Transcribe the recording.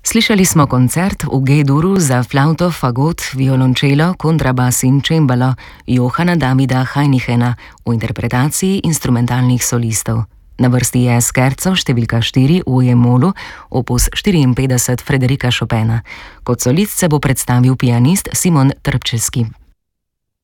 Slišali smo koncert v G-duru za flavto, fagot, violončelo, kontrabas in čembalo Johana Davida Heinrichena v interpretaciji instrumentalnih solistov. Na vrsti je skerco številka 4 v E-molu, opus 54 Frederika Chopina. Kot solist se bo predstavil pianist Simon Trpčevski.